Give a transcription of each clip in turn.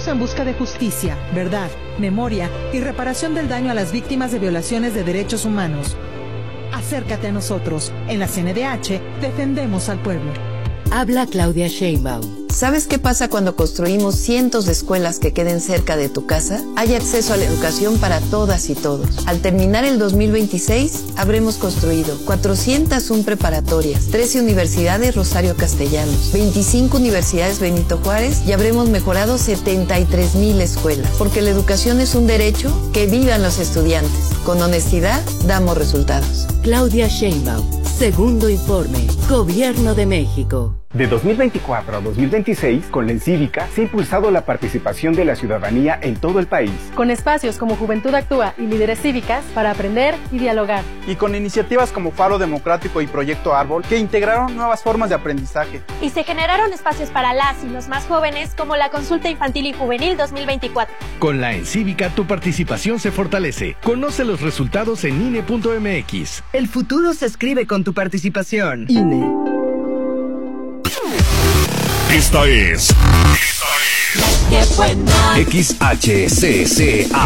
Estamos en busca de justicia, verdad, memoria y reparación del daño a las víctimas de violaciones de derechos humanos. Acércate a nosotros. En la CNDH defendemos al pueblo. Habla Claudia Sheinbaum. ¿Sabes qué pasa cuando construimos cientos de escuelas que queden cerca de tu casa? Hay acceso a la educación para todas y todos. Al terminar el 2026, habremos construido 401 preparatorias, 13 universidades Rosario Castellanos, 25 universidades Benito Juárez y habremos mejorado 73,000 escuelas. Porque la educación es un derecho, que vivan los estudiantes. Con honestidad, damos resultados. Claudia Sheinbaum. Segundo informe. Gobierno de México. De 2024 a 2026, con la Encívica se ha impulsado la participación de la ciudadanía en todo el país. Con espacios como Juventud Actúa y Líderes Cívicas para aprender y dialogar. Y con iniciativas como Faro Democrático y Proyecto Árbol que integraron nuevas formas de aprendizaje. Y se generaron espacios para las y los más jóvenes como la Consulta Infantil y Juvenil 2024. Con la Encívica tu participación se fortalece. Conoce los resultados en INE.mx. El futuro se escribe con tu participación. INE. Esta es XHCCAV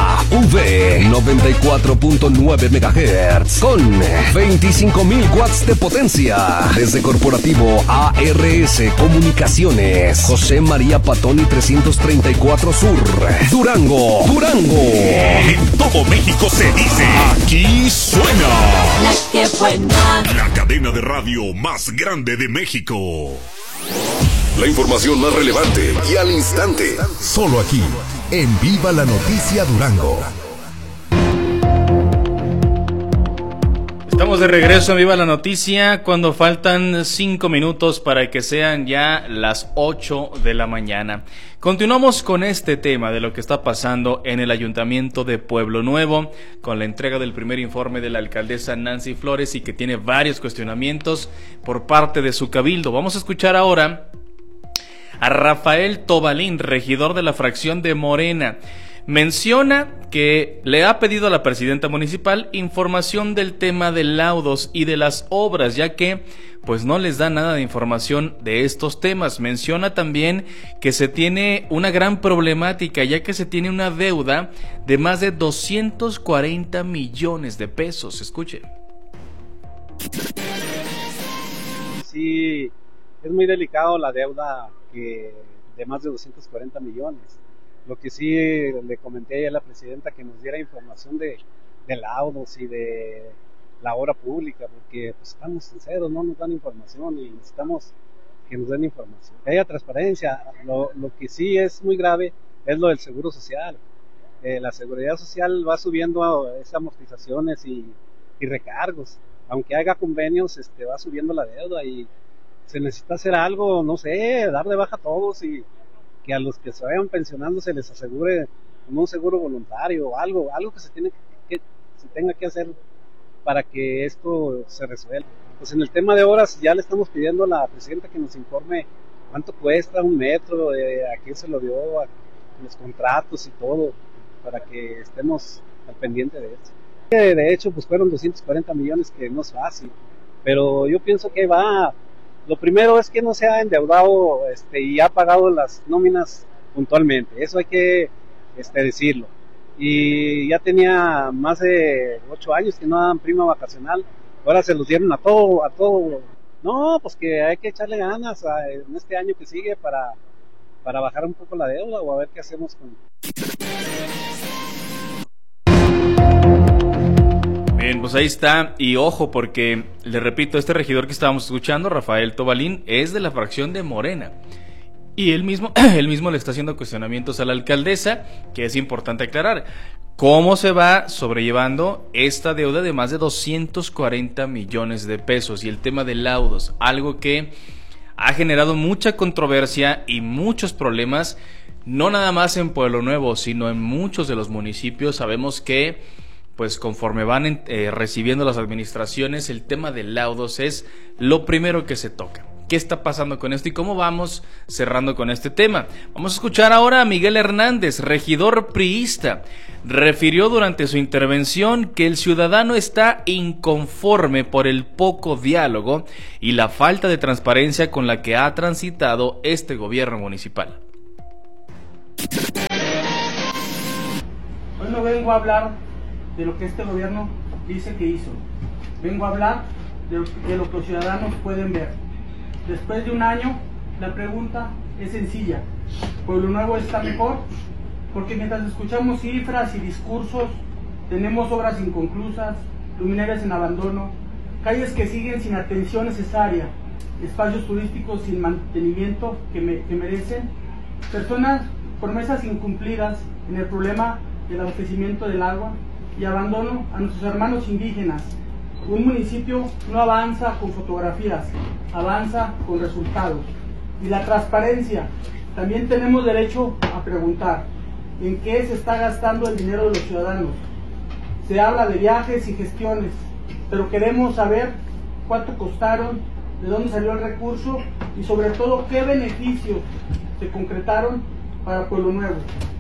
94.9 MHz con 25,000 watts de potencia. Desde Corporativo ARS Comunicaciones, José María Patoni 334 Sur, Durango. En todo México se dice, aquí suena La que buena. La cadena de radio más grande de México. La información más relevante y al instante. Solo aquí, en Viva la Noticia Durango. Estamos de regreso en Viva la Noticia cuando faltan 5 minutos para que sean ya las 8 de la mañana. Continuamos con este tema de lo que está pasando en el Ayuntamiento de Pueblo Nuevo, con la entrega del primer informe de la alcaldesa Nancy Flores y que tiene varios cuestionamientos por parte de su cabildo. Vamos a escuchar ahora a Rafael Tobalín, regidor de la fracción de Morena. Menciona que le ha pedido a la presidenta municipal información del tema de laudos y de las obras, ya que pues no les da nada de información de estos temas. Menciona también que se tiene una gran problemática, ya que se tiene una deuda de más de 240 millones de pesos. Escuchen. Sí, es muy delicado la deuda de más de 240 millones. Lo que sí le comenté a la presidenta que nos diera información de laudos y de la obra pública, porque pues, estamos sinceros, no nos dan información y necesitamos que nos den información. Que haya transparencia. Lo que sí es muy grave es lo del seguro social. La seguridad social va subiendo esas amortizaciones y recargos. Aunque haga convenios, va subiendo la deuda y se necesita hacer algo, no sé, dar de baja a todos y que a los que se vayan pensionando se les asegure como un seguro voluntario o algo que se tenga que hacer para que esto se resuelva. Pues en el tema de obras ya le estamos pidiendo a la presidenta que nos informe cuánto cuesta un metro, a quién se lo dio, a los contratos y todo, para que estemos al pendiente de eso. De hecho, pues fueron 240 millones, que no es fácil, pero yo pienso que va. Lo primero es que no se ha endeudado y ha pagado las nóminas puntualmente, eso hay que decirlo. Y ya tenía más de 8 años que no daban prima vacacional, ahora se los dieron a todo. No, pues que hay que echarle ganas en este año que sigue para bajar un poco la deuda o a ver qué hacemos con. Bien, pues ahí está, y ojo porque, le repito, este regidor que estábamos escuchando, Rafael Tobalín, es de la fracción de Morena, y él mismo le está haciendo cuestionamientos a la alcaldesa, que es importante aclarar, cómo se va sobrellevando esta deuda de más de 240 millones de pesos, y el tema de laudos, algo que ha generado mucha controversia y muchos problemas, no nada más en Pueblo Nuevo, sino en muchos de los municipios. Sabemos que pues conforme van recibiendo las administraciones, el tema de laudos es lo primero que se toca. ¿Qué está pasando con esto y cómo vamos cerrando con este tema? Vamos a escuchar ahora a Miguel Hernández, regidor priista. Refirió durante su intervención que el ciudadano está inconforme por el poco diálogo y la falta de transparencia con la que ha transitado este gobierno municipal. no vengo a hablar de lo que este gobierno dice que hizo. Vengo a hablar de lo que los ciudadanos pueden ver. Después de un año, la pregunta es sencilla. ¿Pueblo Nuevo está mejor? Porque mientras escuchamos cifras y discursos, tenemos obras inconclusas, luminarias en abandono, calles que siguen sin atención necesaria, espacios turísticos sin mantenimiento que merecen, personas, promesas incumplidas en el problema del abastecimiento del agua y abandono a nuestros hermanos indígenas. Un municipio no avanza con fotografías, avanza con resultados. Y la transparencia, también tenemos derecho a preguntar en qué se está gastando el dinero de los ciudadanos. Se habla de viajes y gestiones, pero queremos saber cuánto costaron, de dónde salió el recurso y sobre todo qué beneficios se concretaron para Pueblo Nuevo.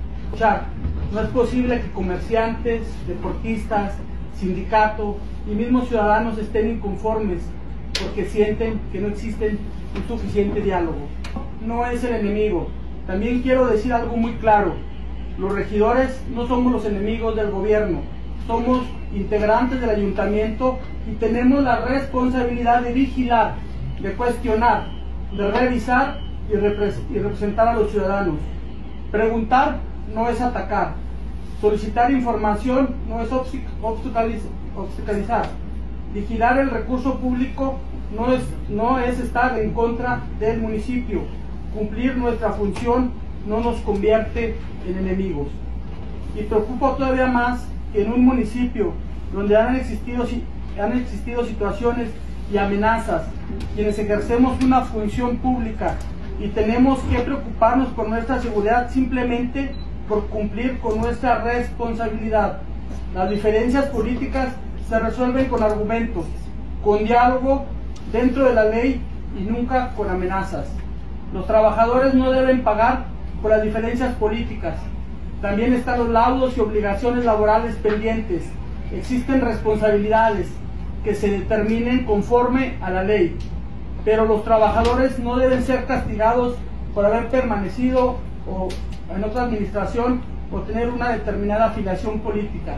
No es posible que comerciantes, deportistas, sindicatos y mismos ciudadanos estén inconformes porque sienten que no existe un suficiente diálogo. No es el enemigo. También quiero decir algo muy claro. Los regidores no somos los enemigos del gobierno. Somos integrantes del ayuntamiento y tenemos la responsabilidad de vigilar, de cuestionar, de revisar y representar a los ciudadanos. Preguntar no es atacar. Solicitar información no es obstaculizar. Vigilar el recurso público no es estar en contra del municipio. Cumplir nuestra función no nos convierte en enemigos. Y preocupa todavía más que en un municipio donde han existido situaciones y amenazas, quienes ejercemos una función pública y tenemos que preocuparnos por nuestra seguridad simplemente por cumplir con nuestra responsabilidad. Las diferencias políticas se resuelven con argumentos, con diálogo dentro de la ley y nunca con amenazas. Los trabajadores no deben pagar por las diferencias políticas. También están los laudos y obligaciones laborales pendientes. Existen responsabilidades que se determinen conforme a la ley, pero los trabajadores no deben ser castigados por haber permanecido en otra administración o tener una determinada afiliación política.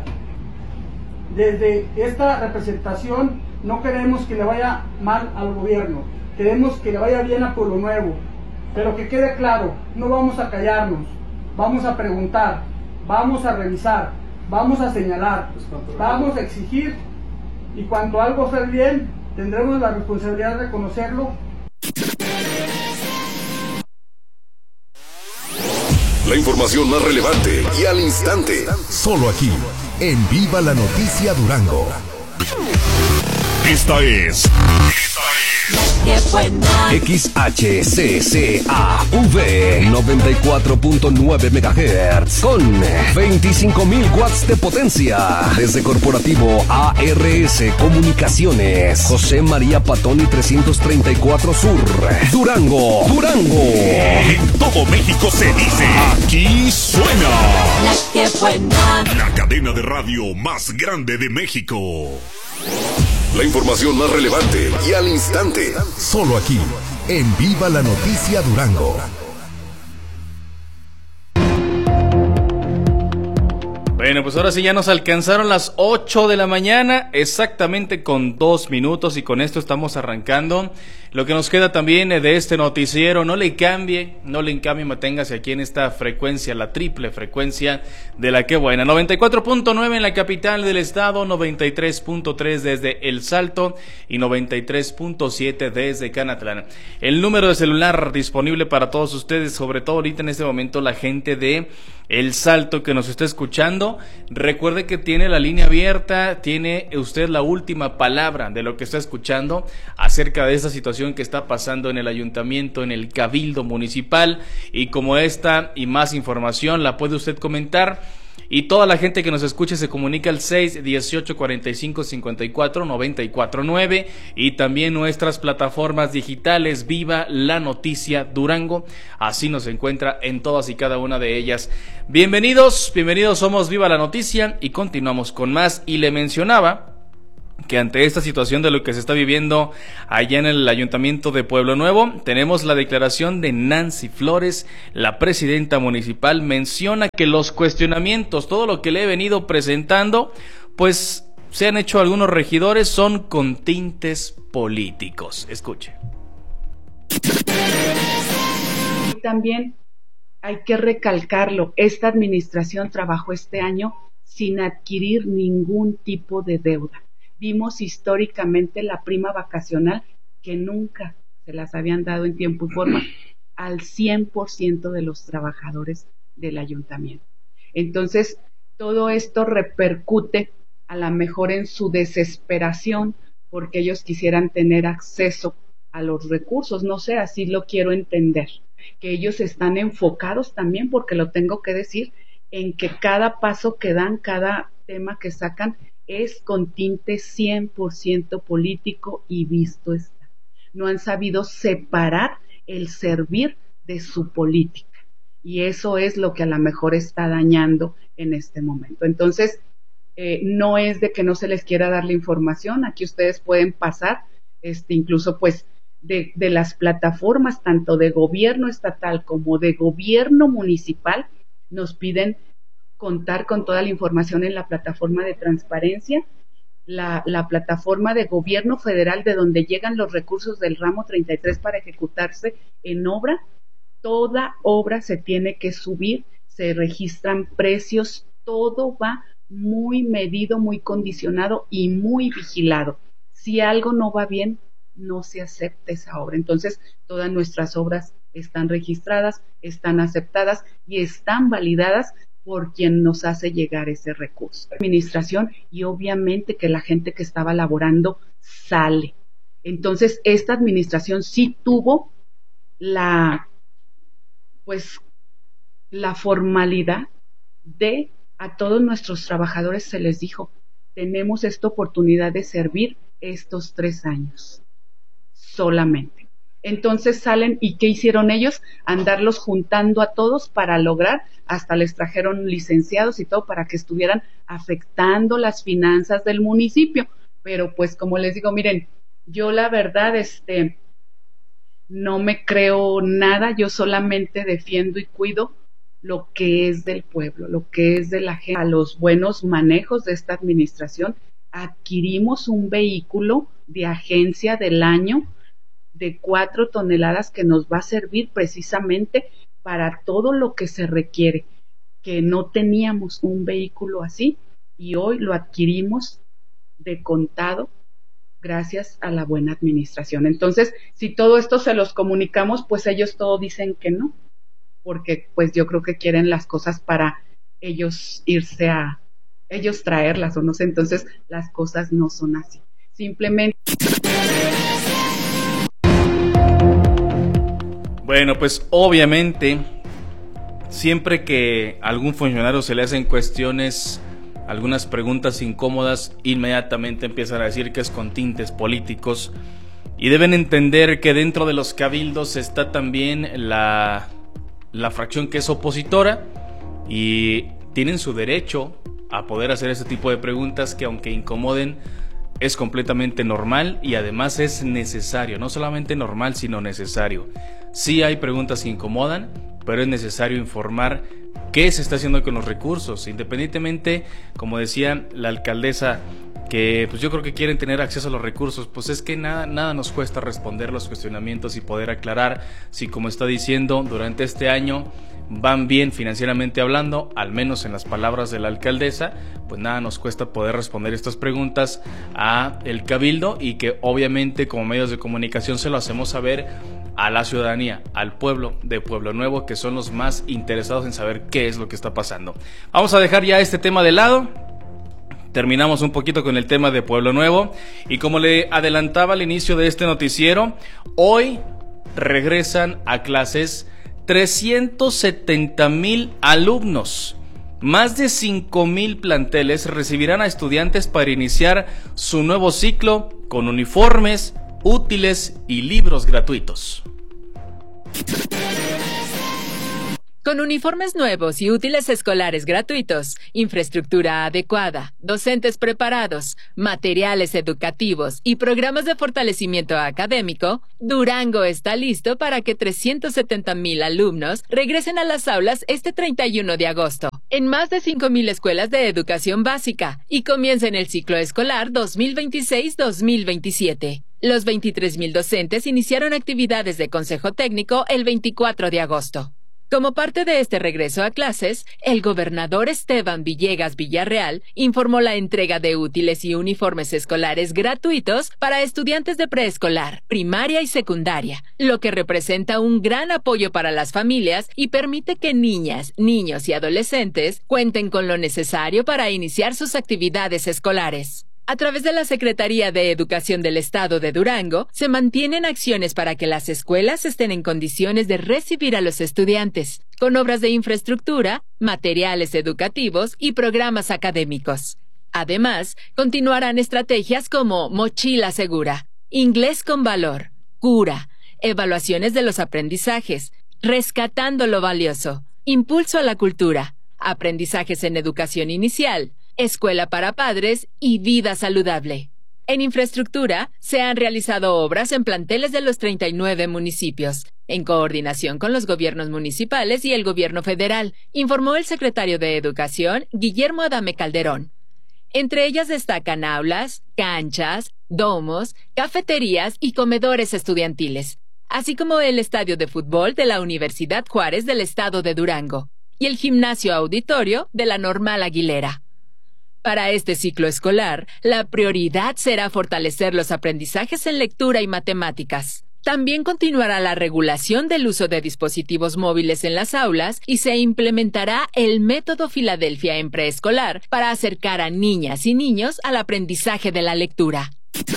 Desde esta representación no queremos que le vaya mal al gobierno, queremos que le vaya bien a Pueblo Nuevo, pero que quede claro, no vamos a callarnos, vamos a preguntar, vamos a revisar, vamos a señalar, vamos a exigir, y cuando algo esté bien, tendremos la responsabilidad de reconocerlo. La información más relevante y al instante, solo aquí, en Viva la Noticia Durango. Esta es XHCCAV 94.9 MHz con 25.000 watts de potencia. Desde Corporativo ARS Comunicaciones, José María Patoni 334 Sur, Durango. En todo México se dice, aquí suena La que buena, la cadena de radio más grande de México. La información más relevante y al instante, solo aquí, en Viva la Noticia Durango. Bueno, pues ahora sí ya nos alcanzaron las 8 de la mañana, exactamente con 2 minutos, y con esto estamos arrancando lo que nos queda también de este noticiero. No le cambie, manténgase aquí en esta frecuencia, la triple frecuencia de la que buena. 94.9 en la capital del estado, 93.3 desde El Salto y 93.7 desde Canatlán. El número de celular disponible para todos ustedes, sobre todo ahorita en este momento la gente de El Salto que nos está escuchando. Recuerde que tiene la línea abierta, tiene usted la última palabra de lo que está escuchando acerca de esta situación que está pasando en el ayuntamiento, en el cabildo municipal, y como esta y más información la puede usted comentar. Y toda la gente que nos escuche se comunica al 618-45-54-94-9 y también nuestras plataformas digitales Viva la Noticia Durango. Así nos encuentra en todas y cada una de ellas. Bienvenidos, somos Viva la Noticia y continuamos con más. Y le mencionaba que ante esta situación de lo que se está viviendo allá en el Ayuntamiento de Pueblo Nuevo, tenemos la declaración de Nancy Flores, la presidenta municipal, menciona que los cuestionamientos, todo lo que le he venido presentando, pues se han hecho algunos regidores, son con tintes políticos. Escuche. También hay que recalcarlo, esta administración trabajó este año sin adquirir ningún tipo de deuda. Vimos históricamente la prima vacacional que nunca se las habían dado en tiempo y forma al 100% de los trabajadores del ayuntamiento. Entonces, todo esto repercute a lo mejor en su desesperación porque ellos quisieran tener acceso a los recursos, no sé, así lo quiero entender, que ellos están enfocados también, porque lo tengo que decir, en que cada paso que dan, cada tema que sacan es con tinte 100% político y visto está. No han sabido separar el servir de su política y eso es lo que a lo mejor está dañando en este momento. Entonces, no es de que no se les quiera dar la información, aquí ustedes pueden pasar, incluso pues de las plataformas tanto de gobierno estatal como de gobierno municipal, nos piden contar con toda la información en la plataforma de transparencia, la plataforma de gobierno federal de donde llegan los recursos del ramo 33 para ejecutarse en obra. Toda obra se tiene que subir, se registran precios, todo va muy medido, muy condicionado y muy vigilado. Si algo no va bien, no se acepta esa obra. Entonces, todas nuestras obras están registradas, están aceptadas y están validadas por quien nos hace llegar ese recurso. Administración y obviamente que la gente que estaba laborando sale. Entonces, esta administración sí tuvo la formalidad de a todos nuestros trabajadores se les dijo, tenemos esta oportunidad de servir estos 3 años solamente. Entonces salen y ¿qué hicieron ellos? Andarlos juntando a todos para lograr, hasta les trajeron licenciados y todo para que estuvieran afectando las finanzas del municipio. Pero pues como les digo, miren, yo la verdad no me creo nada, yo solamente defiendo y cuido lo que es del pueblo, lo que es de la gente. A los buenos manejos de esta administración adquirimos un vehículo de agencia del año de 4 toneladas que nos va a servir precisamente para todo lo que se requiere, que no teníamos un vehículo así y hoy lo adquirimos de contado gracias a la buena administración. Entonces, si todo esto se los comunicamos, pues ellos todo dicen que no, porque pues yo creo que quieren las cosas para ellos irse a, ellos traerlas o no sé, entonces las cosas no son así. Simplemente... Bueno, pues obviamente, siempre que a algún funcionario se le hacen cuestiones, algunas preguntas incómodas, inmediatamente empiezan a decir que es con tintes políticos y deben entender que dentro de los cabildos está también la fracción que es opositora y tienen su derecho a poder hacer ese tipo de preguntas que aunque incomoden es completamente normal y además es necesario, no solamente normal sino necesario. Sí hay preguntas que incomodan, pero es necesario informar qué se está haciendo con los recursos, independientemente, como decía la alcaldesa, que pues yo creo que quieren tener acceso a los recursos, pues es que nada nos cuesta responder los cuestionamientos y poder aclarar si, como está diciendo, durante este año van bien financieramente hablando, al menos en las palabras de la alcaldesa, pues nada nos cuesta poder responder estas preguntas a el cabildo y que obviamente como medios de comunicación se lo hacemos saber a la ciudadanía, al pueblo de Pueblo Nuevo, que son los más interesados en saber qué es lo que está pasando. Vamos a dejar ya este tema de lado. Terminamos un poquito con el tema de Pueblo Nuevo y como le adelantaba al inicio de este noticiero, hoy regresan a clases 370,000 alumnos. Más de 5,000 planteles recibirán a estudiantes para iniciar su nuevo ciclo con uniformes, útiles y libros gratuitos. Con uniformes nuevos y útiles escolares gratuitos, infraestructura adecuada, docentes preparados, materiales educativos y programas de fortalecimiento académico, Durango está listo para que 370,000 alumnos regresen a las aulas este 31 de agosto, en más de 5,000 escuelas de educación básica, y comiencen el ciclo escolar 2026-2027. Los 23,000 docentes iniciaron actividades de consejo técnico el 24 de agosto. Como parte de este regreso a clases, el gobernador Esteban Villegas Villarreal informó la entrega de útiles y uniformes escolares gratuitos para estudiantes de preescolar, primaria y secundaria, lo que representa un gran apoyo para las familias y permite que niñas, niños y adolescentes cuenten con lo necesario para iniciar sus actividades escolares. A través de la Secretaría de Educación del Estado de Durango, se mantienen acciones para que las escuelas estén en condiciones de recibir a los estudiantes, con obras de infraestructura, materiales educativos y programas académicos. Además, continuarán estrategias como Mochila Segura, Inglés con Valor, Cura, evaluaciones de los aprendizajes, Rescatando lo Valioso, Impulso a la Cultura, aprendizajes en educación inicial, Escuela para Padres y Vida Saludable. En infraestructura, se han realizado obras en planteles de los 39 municipios, en coordinación con los gobiernos municipales y el gobierno federal, informó el secretario de Educación, Guillermo Adame Calderón. Entre ellas destacan aulas, canchas, domos, cafeterías y comedores estudiantiles, así como el estadio de fútbol de la Universidad Juárez del Estado de Durango y el gimnasio auditorio de la Normal Aguilera. Para este ciclo escolar, la prioridad será fortalecer los aprendizajes en lectura y matemáticas. También continuará la regulación del uso de dispositivos móviles en las aulas y se implementará el método Filadelfia en preescolar para acercar a niñas y niños al aprendizaje de la lectura.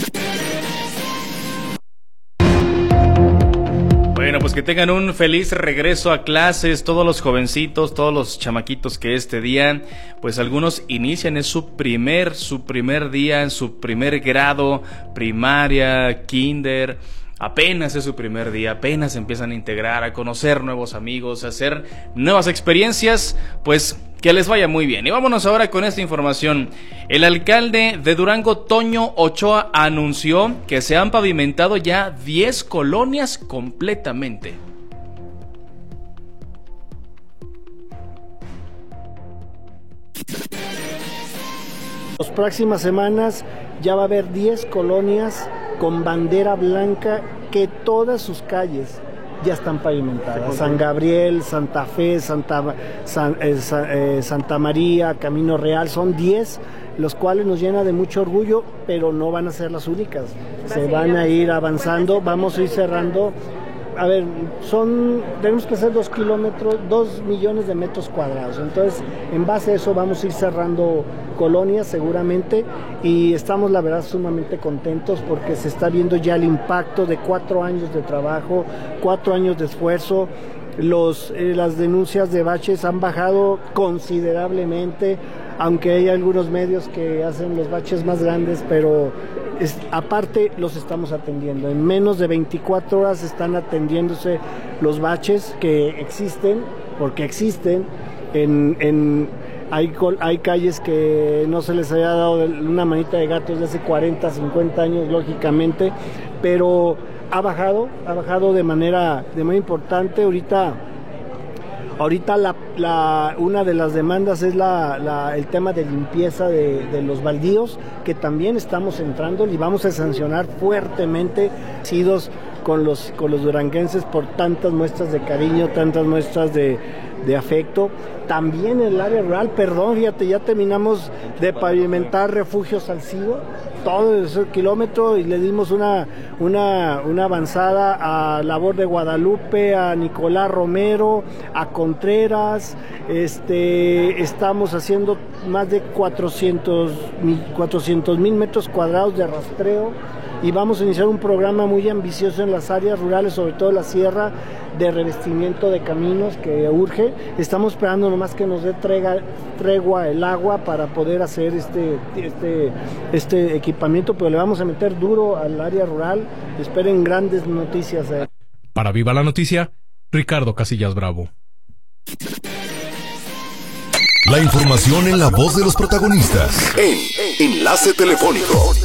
Bueno, pues que tengan un feliz regreso a clases, todos los jovencitos, todos los chamaquitos que este día, pues algunos inician, es su primer día en su primer grado, primaria, kinder, apenas es su primer día, apenas empiezan a integrar, a conocer nuevos amigos, a hacer nuevas experiencias, pues que les vaya muy bien. Y vámonos ahora con esta información. El alcalde de Durango, Toño Ochoa, anunció que se han pavimentado ya 10 colonias completamente. Las próximas semanas ya va a haber 10 colonias con bandera blanca que todas sus calles ya están pavimentadas. San Gabriel, Santa Fe, Santa María, Camino Real, son 10, los cuales nos llena de mucho orgullo, pero no van a ser las únicas. Se van a ir avanzando, vamos a ir cerrando. A ver, tenemos que hacer 2 millones de metros cuadrados. Entonces, en base a eso vamos a ir cerrando colonias seguramente, y estamos la verdad sumamente contentos porque se está viendo ya el impacto de 4 años de trabajo, 4 años de esfuerzo. Las denuncias de baches han bajado considerablemente, aunque hay algunos medios que hacen los baches más grandes, pero aparte los estamos atendiendo. En menos de 24 horas están atendiéndose los baches que existen, porque existen. Hay calles que no se les haya dado una manita de gato desde hace 40, 50 años, lógicamente, pero ha bajado de manera importante. Ahorita una de las demandas es el tema de limpieza de los baldíos, que también estamos entrando y vamos a sancionar fuertemente con los duranguenses por tantas muestras de cariño, tantas muestras de afecto. También en el área rural, fíjate, ya terminamos de pavimentar Refugio Salcido, todo ese kilómetro, y le dimos una avanzada a Labor de Guadalupe, a Nicolás Romero, a Contreras. Estamos haciendo más de 400,000 metros cuadrados de rastreo, y vamos a iniciar un programa muy ambicioso en las áreas rurales, sobre todo la sierra, de revestimiento de caminos que urge. Estamos esperando nomás que nos dé tregua el agua para poder hacer este equipamiento, pero le vamos a meter duro al área rural. Esperen grandes noticias. Para Viva la Noticia, Ricardo Casillas Bravo. La información en la voz de los protagonistas. En Enlace Telefónico.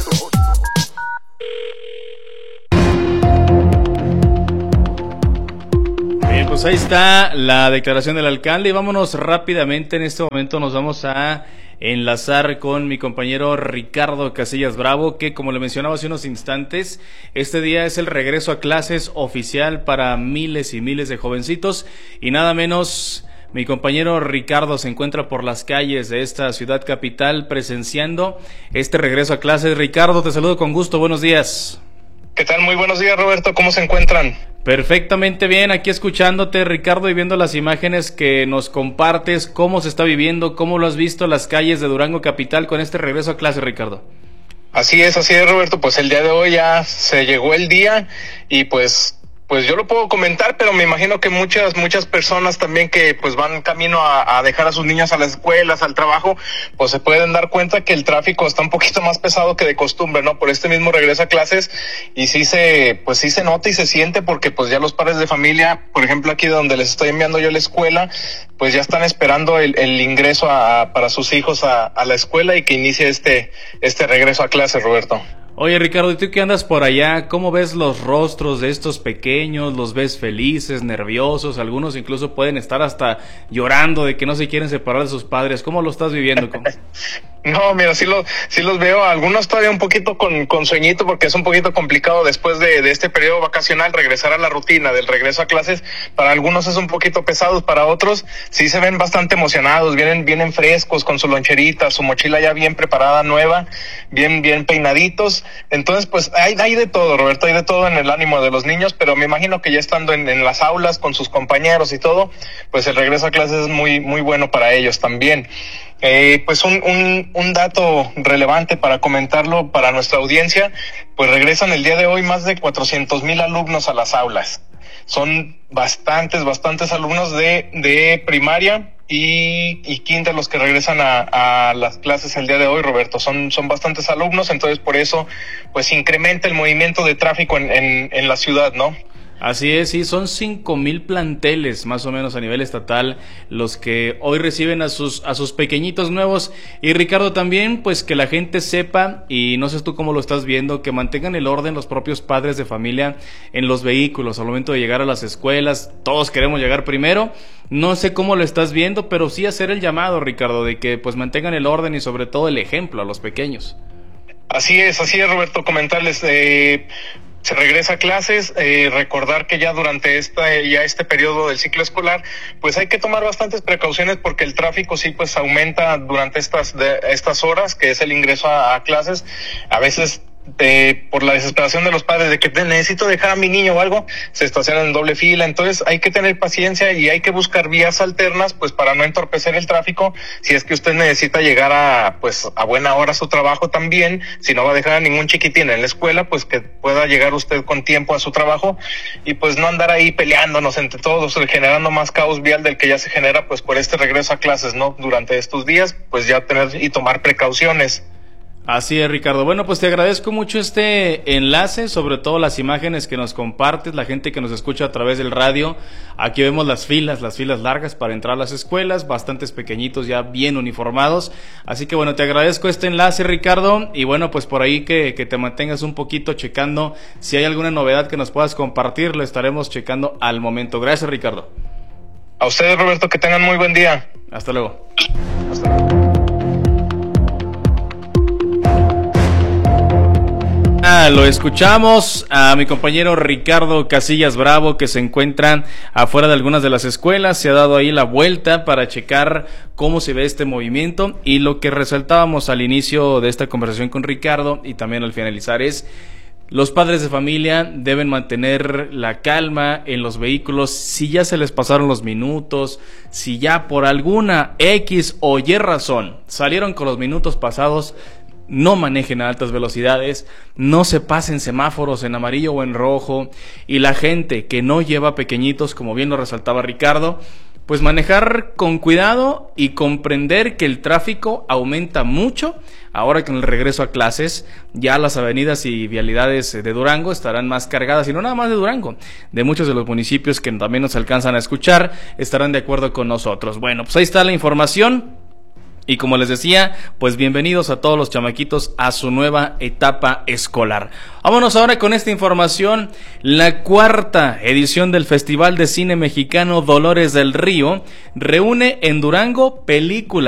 Bien, pues ahí está la declaración del alcalde y vámonos rápidamente. En este momento nos vamos a enlazar con mi compañero Ricardo Casillas Bravo, que como le mencionaba hace unos instantes, este día es el regreso a clases oficial para miles y miles de jovencitos y nada menos. Mi compañero Ricardo se encuentra por las calles de esta ciudad capital presenciando este regreso a clases. Ricardo, te saludo con gusto, buenos días. ¿Qué tal? Muy buenos días, Roberto, ¿cómo se encuentran? Perfectamente bien, aquí escuchándote, Ricardo, y viendo las imágenes que nos compartes, cómo se está viviendo, cómo lo has visto las calles de Durango capital con este regreso a clases, Ricardo. Así es, Roberto, pues el día de hoy ya se llegó el día y pues yo lo puedo comentar, pero me imagino que muchas personas también que pues van camino a dejar a sus niños a las escuelas, al trabajo, pues se pueden dar cuenta que el tráfico está un poquito más pesado que de costumbre, ¿no? Por este mismo regreso a clases y sí se nota y se siente porque pues ya los padres de familia, por ejemplo aquí donde les estoy enviando yo a la escuela, pues ya están esperando el ingreso para sus hijos a la escuela y que inicie este regreso a clases, Roberto. Oye, Ricardo, ¿y tú que andas por allá? ¿Cómo ves los rostros de estos pequeños? ¿Los ves felices, nerviosos? Algunos incluso pueden estar hasta llorando de que no se quieren separar de sus padres. ¿Cómo lo estás viviendo? No, mira, sí los veo, algunos todavía un poquito con sueñito porque es un poquito complicado después de este periodo vacacional regresar a la rutina del regreso a clases. Para algunos es un poquito pesado, para otros sí se ven bastante emocionados, vienen frescos con su loncherita, su mochila ya bien preparada, nueva, bien peinaditos. Entonces pues hay de todo, Roberto, hay de todo en el ánimo de los niños, pero me imagino que ya estando en las aulas con sus compañeros y todo, pues el regreso a clases es muy bueno para ellos también. Pues un dato relevante para comentarlo para nuestra audiencia, pues regresan el día de hoy más de 400,000 alumnos a las aulas. Son bastantes alumnos de primaria y kinder los que regresan a las clases el día de hoy, Roberto. Son bastantes alumnos, entonces por eso pues incrementa el movimiento de tráfico en la ciudad, ¿no? Así es, sí, son 5,000 planteles más o menos a nivel estatal los que hoy reciben a sus pequeñitos nuevos. Y Ricardo, también pues que la gente sepa, y no sé tú cómo lo estás viendo, que mantengan el orden los propios padres de familia en los vehículos al momento de llegar a las escuelas. Todos queremos llegar primero, no sé cómo lo estás viendo, pero sí hacer el llamado, Ricardo, de que pues mantengan el orden y sobre todo el ejemplo a los pequeños. Así es, Roberto, comentarles, se regresa a clases, recordar que ya durante este periodo del ciclo escolar, pues hay que tomar bastantes precauciones porque el tráfico sí pues aumenta durante estas horas, que es el ingreso a clases. A veces por la desesperación de los padres de que necesito dejar a mi niño o algo, se estacionan en doble fila. Entonces hay que tener paciencia y hay que buscar vías alternas pues para no entorpecer el tráfico. Si es que usted necesita llegar a buena hora a su trabajo también, si no va a dejar a ningún chiquitín en la escuela, pues que pueda llegar usted con tiempo a su trabajo y pues no andar ahí peleándonos entre todos, generando más caos vial del que ya se genera pues por este regreso a clases, ¿no? Durante estos días, pues ya tener y tomar precauciones. Así es, Ricardo. Bueno, pues te agradezco mucho este enlace, sobre todo las imágenes que nos compartes, la gente que nos escucha a través del radio. Aquí vemos las filas largas para entrar a las escuelas, bastantes pequeñitos ya bien uniformados. Así que bueno, te agradezco este enlace, Ricardo, y bueno, pues por ahí que te mantengas un poquito checando. Si hay alguna novedad que nos puedas compartir, lo estaremos checando al momento. Gracias, Ricardo. A ustedes, Roberto, que tengan muy buen día. Hasta luego. Hasta luego. Lo escuchamos a mi compañero Ricardo Casillas Bravo, que se encuentra afuera de algunas de las escuelas. Se ha dado ahí la vuelta para checar cómo se ve este movimiento, y lo que resaltábamos al inicio de esta conversación con Ricardo y también al finalizar es: los padres de familia deben mantener la calma en los vehículos. Si ya se les pasaron los minutos, si ya por alguna X o Y razón salieron con los minutos pasados, no manejen a altas velocidades, no se pasen semáforos en amarillo o en rojo. Y la gente que no lleva pequeñitos, como bien lo resaltaba Ricardo, pues manejar con cuidado y comprender que el tráfico aumenta mucho ahora que en el regreso a clases ya las avenidas y vialidades de Durango estarán más cargadas, y no nada más de Durango, de muchos de los municipios que también nos alcanzan a escuchar estarán de acuerdo con nosotros. Bueno, pues ahí está la información. Y como les decía, pues bienvenidos a todos los chamaquitos a su nueva etapa escolar. Vámonos ahora con esta información. La 4ª edición del Festival de Cine Mexicano Dolores del Río reúne en Durango películas